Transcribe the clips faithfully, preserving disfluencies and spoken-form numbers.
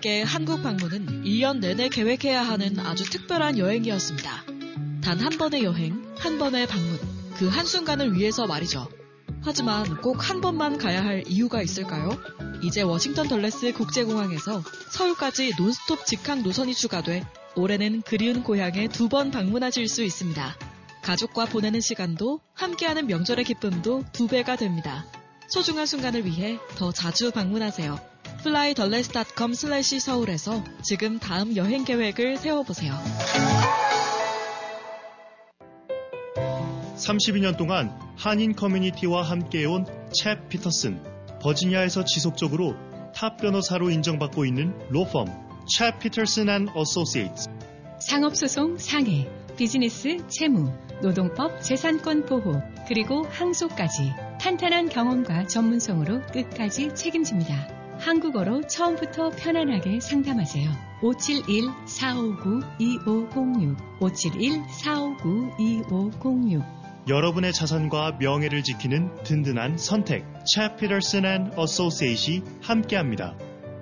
씨에게 한국 방문은 일 년 내내 계획해야 하는 아주 특별한 여행이었습니다. 단 한 번의 여행, 한 번의 방문, 그 한순간을 위해서 말이죠. 하지만 꼭 한 번만 가야 할 이유가 있을까요? 이제 워싱턴 덜레스 국제공항에서 서울까지 논스톱 직항 노선이 추가돼 올해는 그리운 고향에 두 번 방문하실 수 있습니다. 가족과 보내는 시간도 함께하는 명절의 기쁨도 두 배가 됩니다. 소중한 순간을 위해 더 자주 방문하세요. 플라이 덜레스 닷컴 슬래시 서울에서 지금 다음 여행 계획을 세워보세요. 삼십이 년 동안 한인 커뮤니티와 함께해온 챕 피터슨, 버지니아에서 지속적으로 탑 변호사로 인정받고 있는 로펌 챕 피터슨 앤 어소시에이츠. 상업소송 상해, 비즈니스 채무, 노동법 재산권 보호, 그리고 항소까지 탄탄한 경험과 전문성으로 끝까지 책임집니다. 한국어로 처음부터 편안하게 상담하세요. 오칠일 사오구 이오공육 오칠일 사오구 이오공육. 여러분의 자산과 명예를 지키는 든든한 선택 챕 피터슨 앤 어소시에이츠이 함께합니다.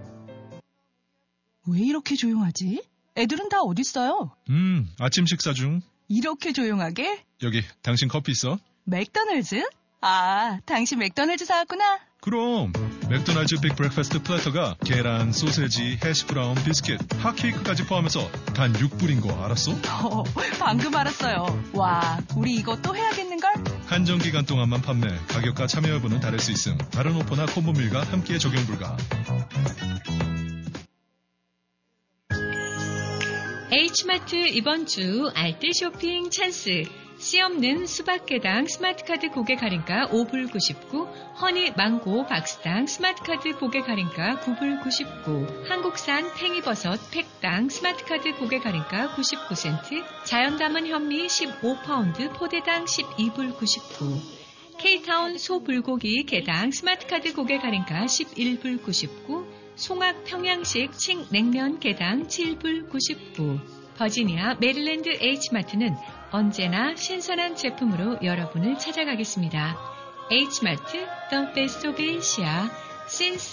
왜 이렇게 조용하지? 애들은 다 어딨어요? 음, 아침 식사 중. 이렇게 조용하게? 여기, 당신 커피 있어? 맥도날드? 아, 당신 맥도날드 사왔구나. 그럼 맥도날드 빅 브렉퍼스트 플래터가 계란, 소세지, 해시브라운, 비스킷, 핫케이크까지 포함해서 단 육 불인 거 알았어? 어, 방금 알았어요. 와, 우리 이거 또 해야겠는걸? 한정 기간 동안만 판매, 가격과 참여 여부는 다를 수 있음. 다른 오퍼나 콤보밀과 함께 적용 불가. H마트 이번 주 알뜰 쇼핑 찬스. 씨 없는 수박개당 스마트카드 고객 할인가 오 불 구십구, 허니 망고 박스당 스마트카드 고객 할인가 구 불 구십구, 한국산 팽이버섯 팩당 스마트카드 고객 할인가 구십구 센트, 자연 담은 현미 십오 파운드 포대당 십이 불 구십구, K타운 소불고기 개당 스마트카드 고객 할인가 십일 불 구십구, 송악 평양식 칭 냉면 개당 칠 불 구십구. 버지니아 메릴랜드 H마트는 언제나 신선한 제품으로 여러분을 찾아가겠습니다. H마트, The Best of Asia, since